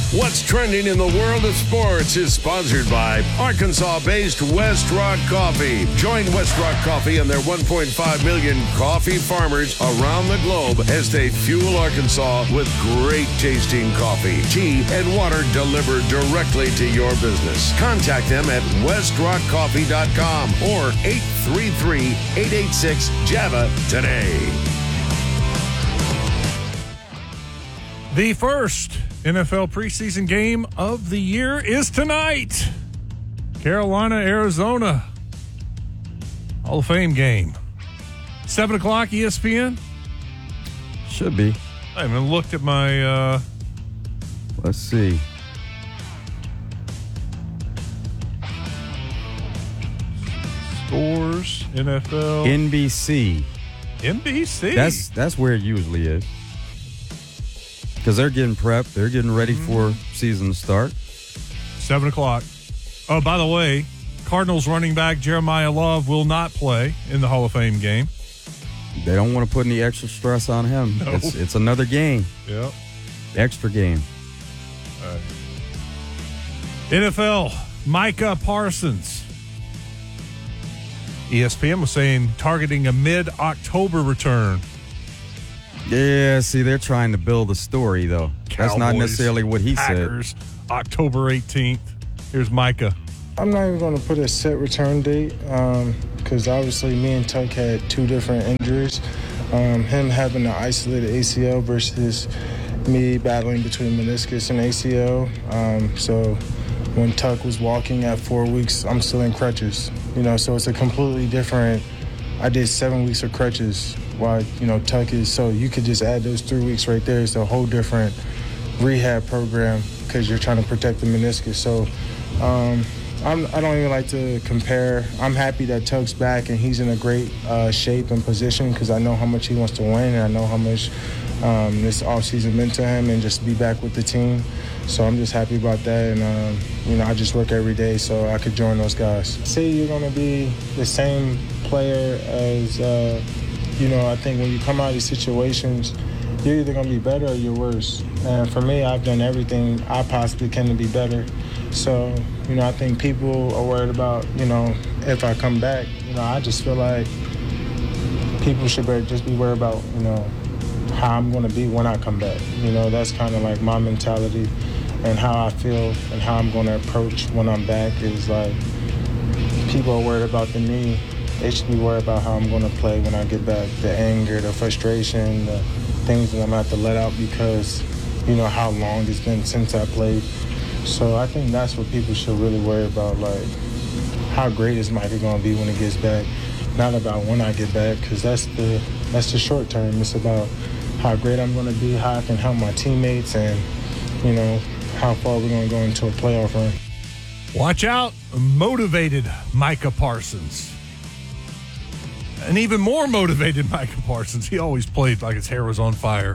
What's trending in the world of sports is sponsored by Arkansas-based West Rock Coffee. Join West Rock Coffee and their 1.5 million coffee farmers around the globe as they fuel Arkansas with great tasting coffee, tea, and water delivered directly to your business. Contact them at westrockcoffee.com or 833-886-JAVA today. The first NFL preseason game of the year is tonight. Carolina, Arizona. Hall of Fame game. 7 o'clock ESPN? Should be. I haven't looked at my... Let's see. Scores, NFL. NBC. NBC? That's where it usually is. Because they're getting prepped. They're getting ready for season start. 7 o'clock. Oh, by the way, Cardinals running back Jeremiah Love will not play in the Hall of Fame game. They don't want to put any extra stress on him. No. It's another game. Yep. Extra game. All right. NFL, Micah Parsons. ESPN was saying targeting a mid-October return. Yeah, see, they're trying to build a story, though. That's not Cowboys, necessarily what he Packers, October 18th. Here's Micah. I'm not even going to put a set return date because obviously me and Tuck had two different injuries. Him having an isolated ACL versus me battling between meniscus and ACL. So when Tuck was walking at 4 weeks, I'm still in crutches. So it's a completely different. I did 7 weeks of crutches while, Tuck is. So you could just add those 3 weeks right there. It's a whole different rehab program because you're trying to protect the meniscus. So I don't even like to compare. I'm happy that Tuck's back and he's in a great shape and position because I know how much he wants to win and I know how much this offseason meant to him and just be back with the team. So I'm just happy about that. And, I just work every day so I could join those guys. Say you're going to be the same player as, I think when you come out of these situations, you're either going to be better or you're worse. And for me, I've done everything I possibly can to be better. So, I think people are worried about, if I come back. I just feel like people should just be worried about, how I'm going to be when I come back. That's kind of like my mentality and how I feel and how I'm going to approach when I'm back is like people are worried about the knee. They should be worried about how I'm going to play when I get back. The anger, the frustration, the things that I'm going to have to let out because, how long it's been since I played. So I think that's what people should really worry about, like how great is Micah going to be when he gets back, not about when I get back, because that's the short term. It's about how great I'm going to be, how I can help my teammates, and, how far we're going to go into a playoff run. Watch out, motivated Micah Parsons. An even more motivated Micah Parsons. He always played like his hair was on fire.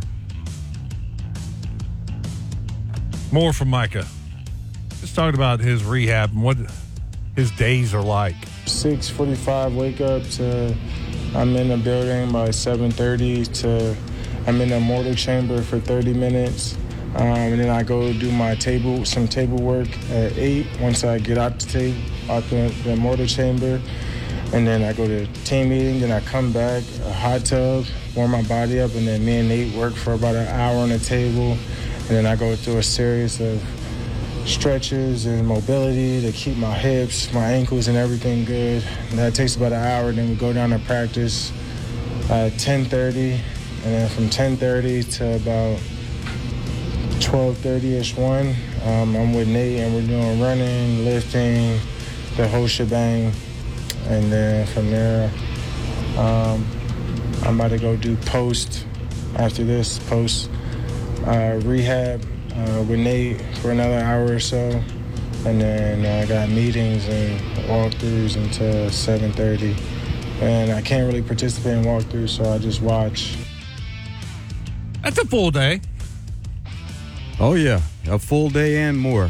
More from Micah. Just talking about his rehab and what his days are like. 6:45 wake up to I'm in the building by 7:30 to I'm in the mortar chamber for 30 minutes. And then I go do my some table work at 8 once I get out the mortar chamber. And then I go to team meeting, then I come back, a hot tub, warm my body up, and then me and Nate work for about an hour on the table. And then I go through a series of stretches and mobility to keep my hips, my ankles, and everything good. And that takes about an hour. Then we go down to practice at 10:30, and then from 10:30 to about 12:30ish, 1, I'm with Nate, and we're doing running, lifting, the whole shebang. And then from there, I'm about to go do post rehab with Nate for another hour or so. And then I got meetings and walkthroughs until 7:30. And I can't really participate in walkthroughs, so I just watch. That's a full day. Oh, yeah. A full day and more.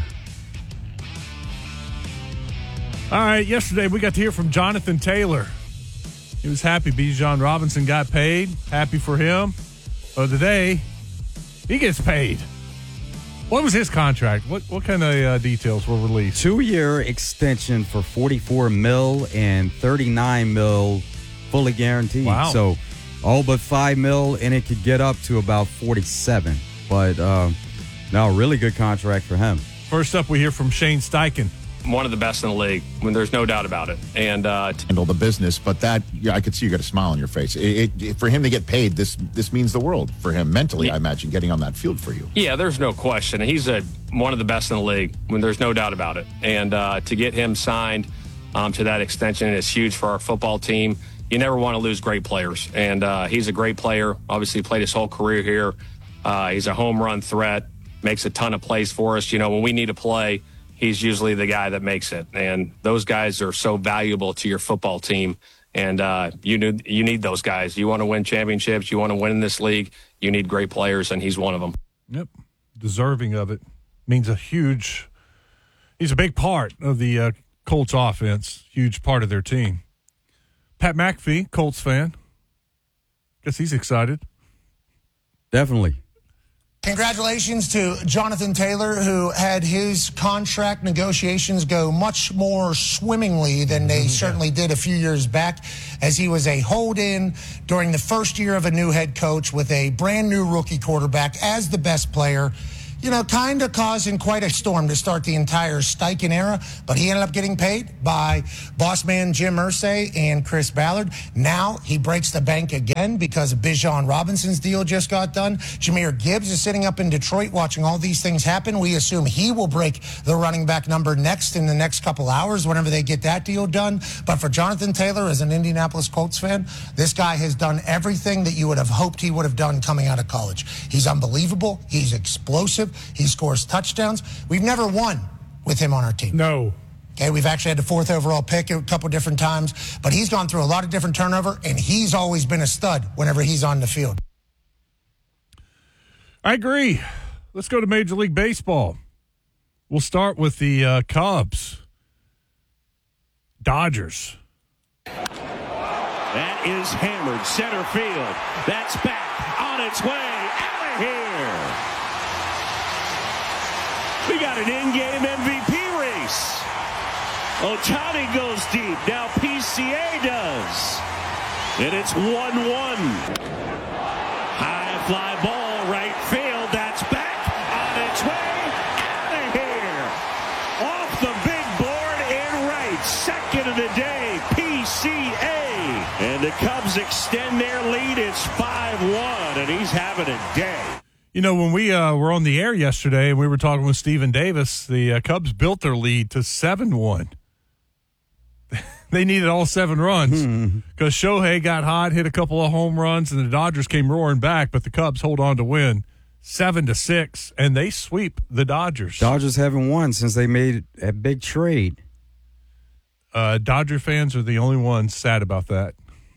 All right, yesterday we got to hear from Jonathan Taylor. He was happy Bijan Robinson got paid. Happy for him. But today, he gets paid. What was his contract? What kind of details were released? 2-year extension for $44 million and $39 million fully guaranteed. Wow. So all but $5 million, and it could get up to about $47. But no, really good contract for him. First up, we hear from Shane Steichen. One of the best in the league, when there's no doubt about it. And handle the business, but that, I could see you got a smile on your face. For him to get paid, this means the world for him mentally. I imagine getting on that field for you. Yeah, there's no question. He's one of the best in the league, when there's no doubt about it. And to get him signed to that extension is huge for our football team. You never want to lose great players, and he's a great player. Obviously, played his whole career here. He's a home run threat, makes a ton of plays for us. When we need a play, he's usually the guy that makes it. And those guys are so valuable to your football team. And you need those guys. You want to win championships. You want to win in this league. You need great players, and he's one of them. Yep. Deserving of it. Means he's a big part of the Colts offense. Huge part of their team. Pat McAfee, Colts fan. Guess he's excited. Definitely. Congratulations to Jonathan Taylor, who had his contract negotiations go much more swimmingly than they certainly did a few years back, as he was a hold-in during the first year of a new head coach with a brand-new rookie quarterback as the best player. Kind of causing quite a storm to start the entire Steichen era, but he ended up getting paid by boss man Jim Irsay and Chris Ballard. Now he breaks the bank again because of Bijan Robinson's deal just got done. Jahmyr Gibbs is sitting up in Detroit watching all these things happen. We assume he will break the running back number next in the next couple hours whenever they get that deal done. But for Jonathan Taylor, as an Indianapolis Colts fan, this guy has done everything that you would have hoped he would have done coming out of college. He's unbelievable. He's explosive. He scores touchdowns. We've never won with him on our team. No. Okay, we've actually had the 4th overall pick a couple different times, but he's gone through a lot of different turnover, and he's always been a stud whenever he's on the field. I agree. Let's go to Major League Baseball. We'll start with the Cubs. Dodgers. That is hammered center field. That's back on its way out of here. We got an in-game MVP race. Ohtani goes deep. Now PCA does. And it's 1-1. High fly ball, right field. That's back on its way out of here. Off the big board in right. Second of the day, PCA. And the Cubs extend their lead. It's 5-1, and he's having a day. When we were on the air yesterday and we were talking with Stephen Davis, the Cubs built their lead to 7-1. They needed all 7 runs because Shohei got hot, hit a couple of home runs, and the Dodgers came roaring back, but the Cubs hold on to win 7-6, and they sweep the Dodgers. Dodgers haven't won since they made a big trade. Dodger fans are the only ones sad about that.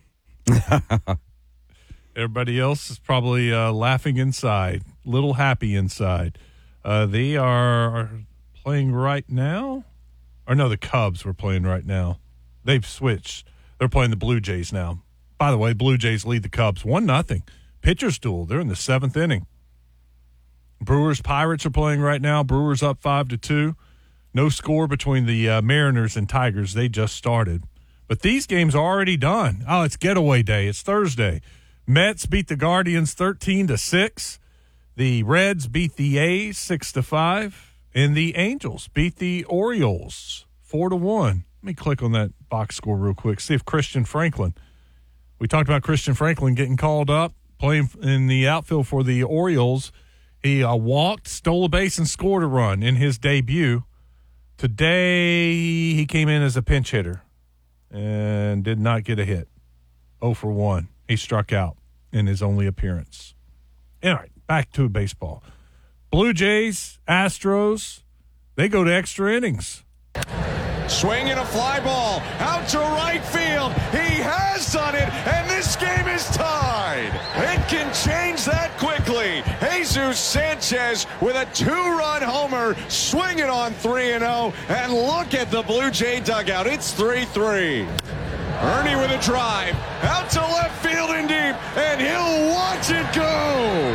Everybody else is probably laughing inside, little happy inside. They are playing right now. Or no, the Cubs were playing right now. They've switched. They're playing the Blue Jays now. By the way, Blue Jays lead the Cubs 1-0. Pitcher's duel. They're in the 7th inning. Brewers Pirates are playing right now. Brewers up 5-2. No score between the Mariners and Tigers. They just started. But these games are already done. Oh, it's getaway day. It's Thursday. Mets beat the Guardians 13-6. The Reds beat the A's 6-5. And the Angels beat the Orioles 4-1. Let me click on that box score real quick. See if Christian Franklin. We talked about Christian Franklin getting called up, playing in the outfield for the Orioles. He walked, stole a base, and scored a run in his debut. Today, he came in as a pinch hitter and did not get a hit. 0-for-1. He struck out in his only appearance. All right, back to baseball. Blue Jays, Astros, they go to extra innings. Swing and a fly ball out to right field. He has done it, and this game is tied. It can change that quickly. Jesus Sanchez with a 2-run homer, swinging on 3-0, and look at the Blue Jay dugout. It's 3-3. Ernie with a drive out to left field and deep, and he'll watch it go.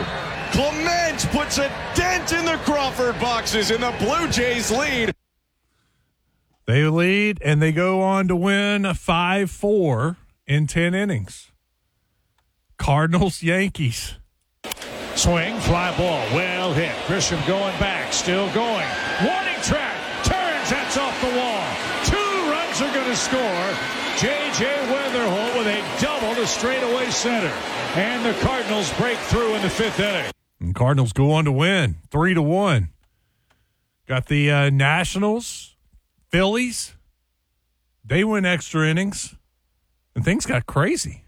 Clement puts a dent in the Crawford boxes, and the Blue Jays lead. They lead, and they go on to win 5-4 in 10 innings. Cardinals, Yankees. Swing, fly ball, well hit. Grisham going back, still going. Warning track, turns, that's off the wall. 2 runs are going to score. J.J. Weatherholt with a double to straightaway center. And the Cardinals break through in the 5th inning. And Cardinals go on to win 3-1. Got the Nationals, Phillies. They win extra innings, and things got crazy.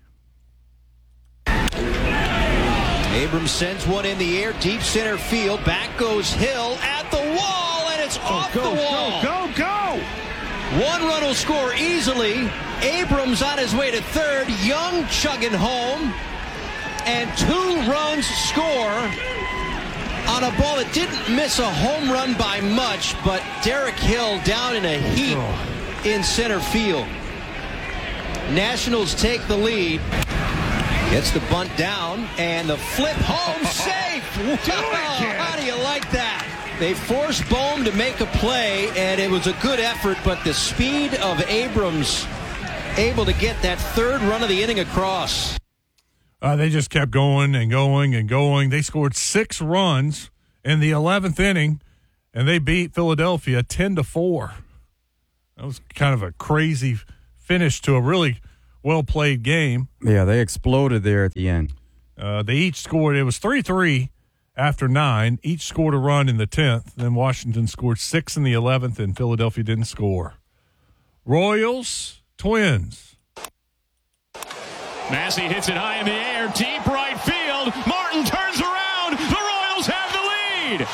Abrams sends one in the air, deep center field. Back goes Hill at the wall, and it's off the wall. Go! 1 run will score easily. Abrams on his way to third. Young chugging home. And 2 runs score on a ball that didn't miss a home run by much, but Derek Hill down in a heap in center field. Nationals take the lead. Gets the bunt down, and the flip home safe. How do you like that? They forced Bohm to make a play, and it was a good effort, but the speed of Abrams able to get that 3rd run of the inning across. They just kept going and going and going. They scored 6 runs in the 11th inning, and they beat Philadelphia 10-4. That was kind of a crazy finish to a really well-played game. Yeah, they exploded there at the end. They each scored. It was 3-3 after 9. Each scored a run in the 10th. Then Washington scored 6 in the 11th, and Philadelphia didn't score. Royals, Twins. Massey hits it high in the air, deep right field. Martin turns around. The Royals have the lead.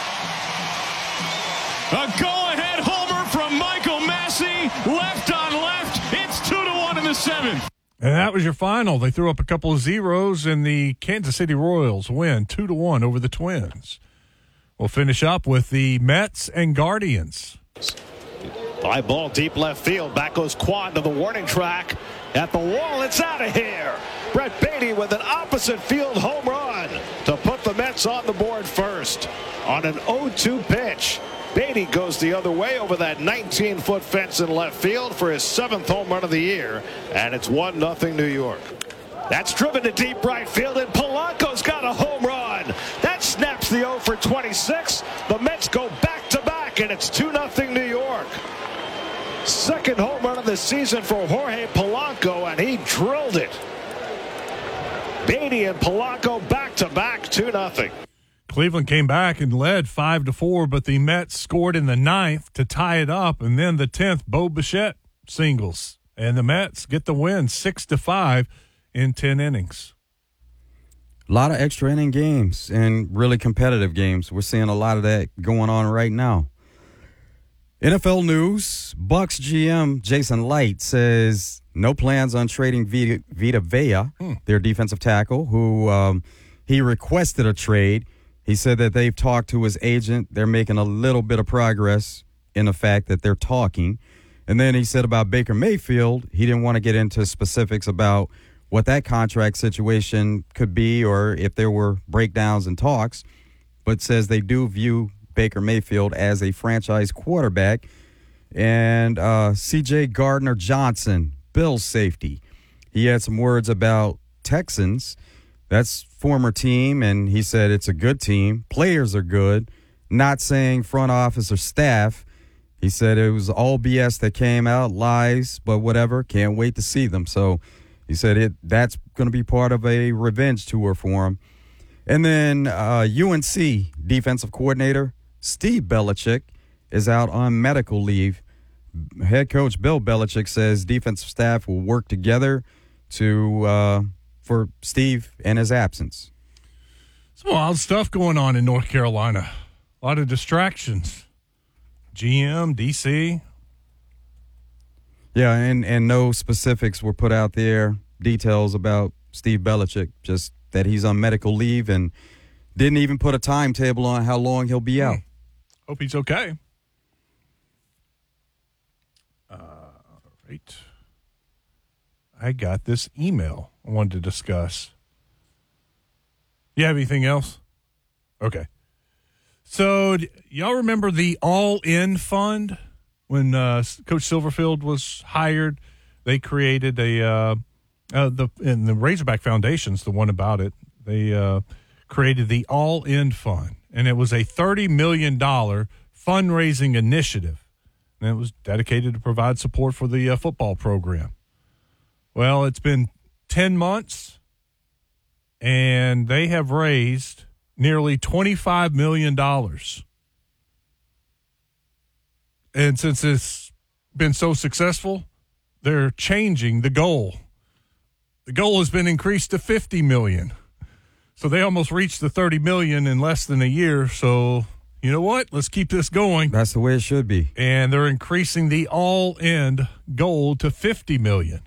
A go-ahead homer from Michael Massey. Left on left. It's 2-1 in the 7th. And that was your final. They threw up a couple of zeros, and the Kansas City Royals win 2-1 over the Twins. We'll finish up with the Mets and Guardians. Fly ball deep left field. Back goes Quan to the warning track. At the wall, it's out of here. Brett Beatty with an opposite field home run to put the Mets on the board first. On an 0-2 pitch, Beatty goes the other way over that 19-foot fence in left field for his 7th home run of the year, and it's 1-0 New York. That's driven to deep right field, and Polanco's got a home run. That snaps the 0 for 26. The Mets go back-to-back, and it's 2-0 New York. 2nd home run of the season for Jorge Polanco, and he drilled it. Beatty and Polanco back-to-back, 2-0. Cleveland came back and led 5-4, but the Mets scored in the 9th to tie it up, and then the 10th, Bo Bichette singles. And the Mets get the win 6-5 in 10 innings. A lot of extra inning games and really competitive games. We're seeing a lot of that going on right now. NFL news, Bucs GM Jason Light says no plans on trading Vita Vea, their defensive tackle, who he requested a trade. He said that they've talked to his agent. They're making a little bit of progress in the fact that they're talking. And then he said about Baker Mayfield, he didn't want to get into specifics about what that contract situation could be or if there were breakdowns and talks, but says they do view Baker Mayfield as a franchise quarterback. And C.J. Gardner-Johnson, Bills safety, he had some words about Texans. That's former team, and he said it's a good team. Players are good. Not saying front office or staff. He said it was all BS that came out, lies, but whatever. Can't wait to see them. So he said that's going to be part of a revenge tour for him. And then UNC defensive coordinator Steve Belichick is out on medical leave. Head coach Bill Belichick says defensive staff will work together for Steve in his absence. Some wild stuff going on in North Carolina. A lot of distractions. GM, DC. Yeah, and no specifics were put out there, details about Steve Belichick, just that he's on medical leave and didn't even put a timetable on how long he'll be out. Hope he's okay. Right. I got this email I wanted to discuss. You have anything else? Okay. So y'all remember the All-In Fund? When Coach Silverfield was hired, they created and the Razorback Foundation's the one about it. They created the All-In Fund, and it was a $30 million fundraising initiative, and it was dedicated to provide support for the football program. Well, it's been 10 months, and they have raised nearly $25 million. And since it's been so successful, they're changing the goal. The goal has been increased to $50 million. So they almost reached the $30 million in less than a year. So you know what? Let's keep this going. That's the way it should be. And they're increasing the all-in goal to $50 million.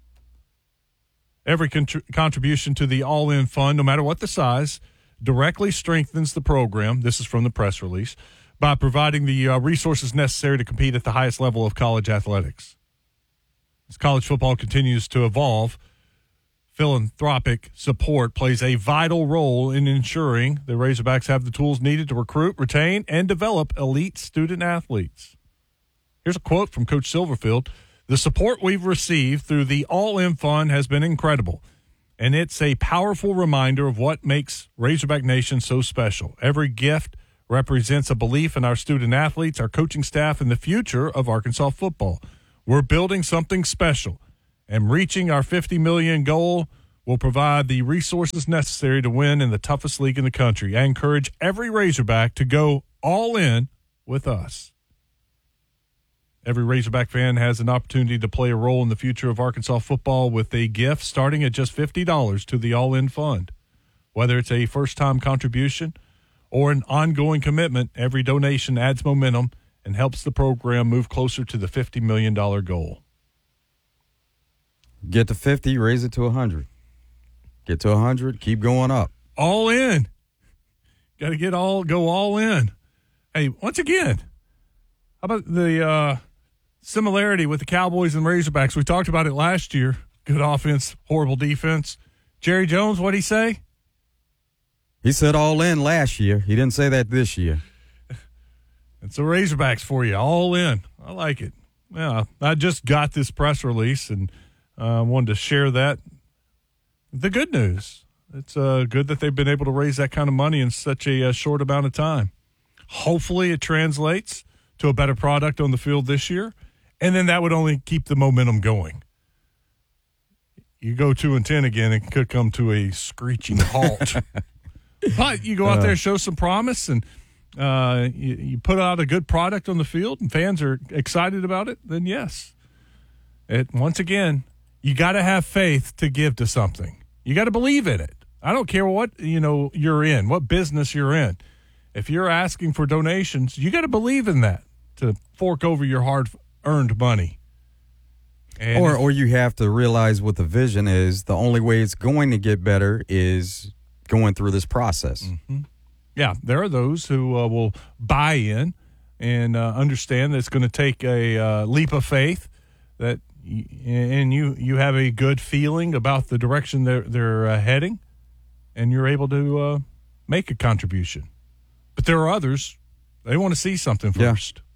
Every contribution to the all-in fund, no matter what the size, directly strengthens the program. This is from the press release. By providing the resources necessary to compete at the highest level of college athletics. As college football continues to evolve, philanthropic support plays a vital role in ensuring the Razorbacks have the tools needed to recruit, retain, and develop elite student athletes. Here's a quote from Coach Silverfield. The support we've received through the All-In Fund has been incredible, and it's a powerful reminder of what makes Razorback Nation so special. Every gift represents a belief in our student athletes, our coaching staff, and the future of Arkansas football. We're building something special, and reaching our $50 million goal will provide the resources necessary to win in the toughest league in the country. I encourage every Razorback to go all in with us. Every Razorback fan has an opportunity to play a role in the future of Arkansas football with a gift starting at just $50 to the All-In Fund. Whether it's a first-time contribution or an ongoing commitment, every donation adds momentum and helps the program move closer to the $50 million goal. Get to 50, raise it to 100. Get to 100, keep going up. All in. Got to go all in. Hey, once again, how about the similarity with the Cowboys and Razorbacks? We talked about it last year. Good offense, horrible defense. Jerry Jones, what'd he say? He said all in last year. He didn't say that this year. It's the Razorbacks for you, all in. I like it. Yeah, I just got this press release and wanted to share that. The good news. It's good that they've been able to raise that kind of money in such a short amount of time. Hopefully it translates to a better product on the field this year, and then that would only keep the momentum going. You go 2-10 again, it could come to a screeching halt. But you go out there, show some promise, and you put out a good product on the field, and fans are excited about it, then yes. Once again, you got to have faith to give to something. You got to believe in it. I don't care what you're in, what business you're in. If you're asking for donations, you got to believe in that to fork over your hard-earned money. And or you have to realize what the vision is. The only way it's going to get better is going through this process. Mm-hmm. Yeah, there are those who will buy in and understand that it's going to take a leap of faith, that and you have a good feeling about the direction they're heading, and you're able to make a contribution. But there are others, they want to see something first. Yeah.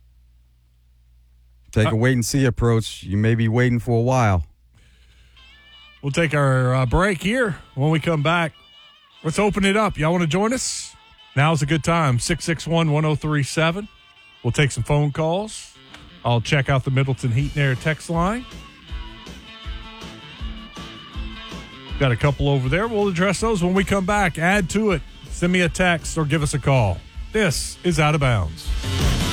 Take a wait-and-see approach. You may be waiting for a while. We'll take our break here. When we come back, let's open it up. Y'all want to join us? Now's a good time. 661-1037. We'll take some phone calls. I'll check out the Middleton Heat and Air text line. Got a couple over there. We'll address those when we come back. Add to it. Send me a text or give us a call. This is Out of Bounds.